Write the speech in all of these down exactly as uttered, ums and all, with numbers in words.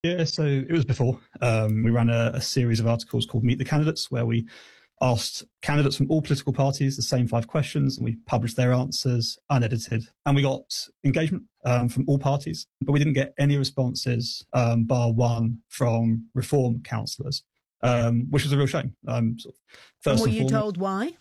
Yeah, so it was before. Um, we ran a, a series of articles called Meet the Candidates, where we asked candidates from all political parties the same five questions, and we published their answers unedited. And we got engagement um, from all parties, but we didn't get any responses, um, bar one from Reform councillors, um, which was a real shame. Um, sort of first and were and you foremost. told why?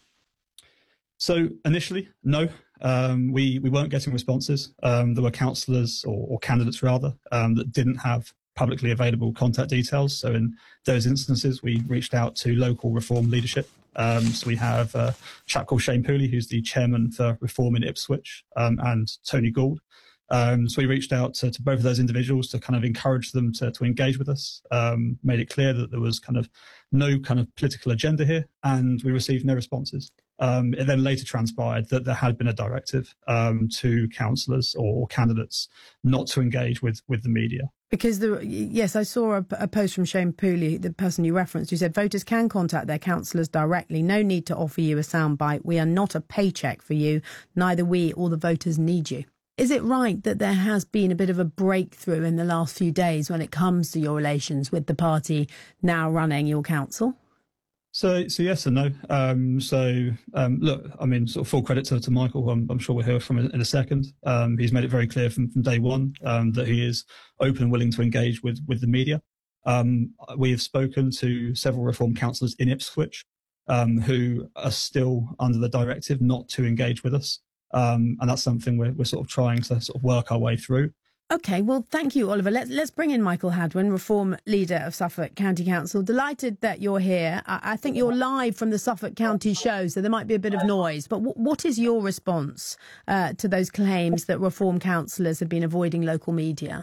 So initially, no, um, we, we weren't getting responses. Um, there were councillors or, or candidates rather, um, that didn't have publicly available contact details. So in those instances, we reached out to local Reform leadership. Um, so we have a chap called Shane Pooley, who's the chairman for Reform in Ipswich, um, and Tony Gould. Um, so we reached out to, to both of those individuals to kind of encourage them to, to engage with us, um, made it clear that there was kind of no kind of political agenda here, and we received no responses. Um, it then later transpired that there had been a directive um, to councillors or candidates not to engage with, with the media. Because, the, yes, I saw a, a post from Shane Pooley, the person you referenced, who said voters can contact their councillors directly. No need to offer you a soundbite. We are not a paycheck for you. Neither we or the voters need you. Is it right that there has been a bit of a breakthrough in the last few days when it comes to your relations with the party now running your council? So, so yes and no. Um, so, um, look, I mean, sort of full credit to, to Michael. I'm, I'm sure we'll hear from him in a second. Um, he's made it very clear from, from day one, um, that he is open and willing to engage with, with the media. Um, we have spoken to several Reform councillors in Ipswich, um, who are still under the directive not to engage with us. Um, and that's something we're, we're sort of trying to sort of work our way through. OK, well, thank you, Oliver. Let's, let's bring in Michael Hadwin, Reform leader of Suffolk County Council. Delighted that you're here. I, I think you're live from the Suffolk County show, so there might be a bit of noise. But w- what is your response uh, to those claims that Reform councillors have been avoiding local media?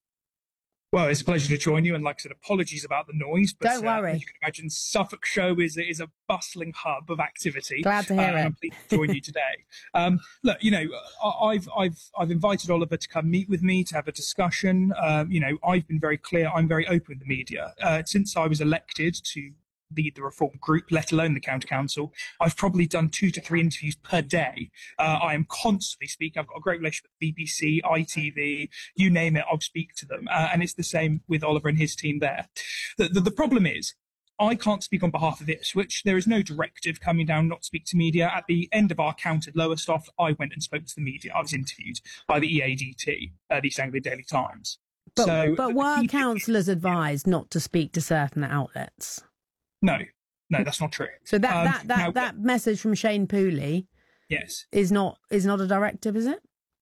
Well, it's a pleasure to join you, and like I said, apologies about the noise. But, Don't worry. Uh, as you can imagine, Suffolk Show is is a bustling hub of activity. Glad to hear uh, it. I'm pleased to join you today. Um, look, you know, I've I've I've invited Oliver to come meet with me to have a discussion. Um, you know, I've been very clear. I'm very open with the media uh, since I was elected to lead the Reform group, let alone the county council. I've probably done two to three interviews per day. Uh, I am constantly speaking. I've got a great relationship with B B C, I T V, you name it, I'll speak to them. Uh, and it's the same with Oliver and his team there. The, the, the problem is, I can't speak on behalf of Ipswich. There is no directive coming down not to speak to media. At the end of our counted Lowestoft, I went and spoke to the media. I was interviewed by the E A D T, uh, the East Anglia Daily Times. But, so, but were councillors advised not to speak to certain outlets? No, no, that's not true. So that Um, that that, now- that message from Shane Pooley Yes. is not is not a directive, is it?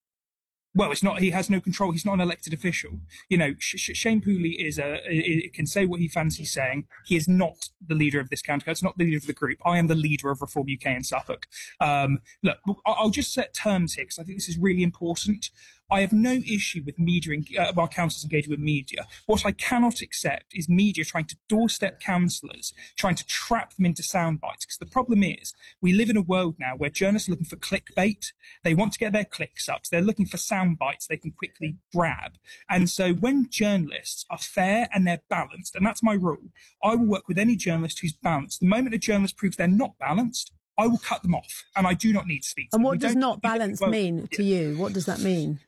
Well, it's not. He has no control. He's not an elected official. You know, Sh- Sh- Shane Pooley is a, a can say what he fancies saying. He is not the leader of this county. It's not the leader of the group. I am the leader of Reform U K in Suffolk. Um, look, I- I'll just set terms here because I think this is really important. I have no issue with media, uh, our councillors engaging with media. What I cannot accept is media trying to doorstep councillors, trying to trap them into sound bites. Because the problem is, we live in a world now where journalists are looking for clickbait. They want to get their clicks up. So they're looking for sound bites they can quickly grab. And so when journalists are fair and they're balanced, and that's my rule, I will work with any journalist who's balanced. The moment a journalist proves they're not balanced, I will cut them off, and I do not need to speak to And them. what We does don't- not balanced well, mean to you? What does that mean?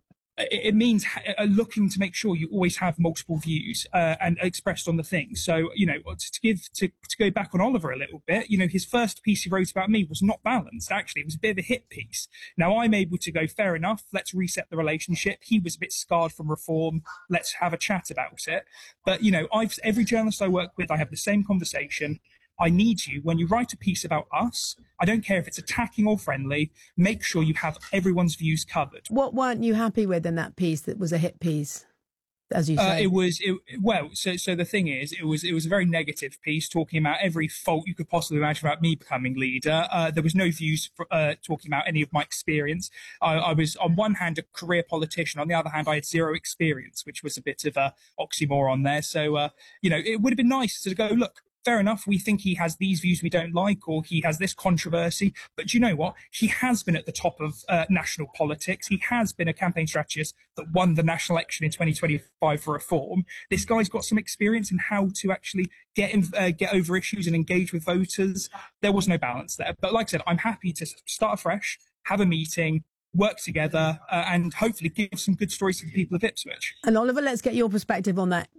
It it means ha- uh, looking to make sure you always have multiple views uh, and expressed on the thing. So, you know, to, to give to, to go back on Oliver a little bit, you know, his first piece he wrote about me was not balanced. Actually, it was a bit of a hit piece. Now I'm able to go, fair enough. Let's reset the relationship. He was a bit scarred from Reform. Let's have a chat about it. But you know, I've every journalist I work with, I have the same conversation. I need you, when you write a piece about us, I don't care if it's attacking or friendly, make sure you have everyone's views covered. What weren't you happy with in that piece that was a hit piece, as you Uh, say? it was, it, well, so so the thing is, it was it was a very negative piece talking about every fault you could possibly imagine about me becoming leader. Uh, there was no views for, uh, talking about any of my experience. I, I was, on one hand, a career politician. On the other hand, I had zero experience, which was a bit of a oxymoron there. So, uh, you know, it would have been nice to go, look, fair enough, we think he has these views we don't like, or he has this controversy. But do you know what? He has been at the top of uh, national politics. He has been a campaign strategist that won the national election in twenty twenty-five for Reform. This guy's got some experience in how to actually get in, uh, get over issues and engage with voters. There was no balance there. But like I said, I'm happy to start afresh, have a meeting, work together, uh, and hopefully give some good stories to the people of Ipswich. And Oliver, let's get your perspective on that.